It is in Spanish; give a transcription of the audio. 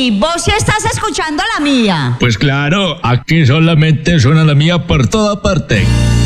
Uy, vos sí estás escuchando la mía. Pues claro, aquí solamente suena la mía por toda parte.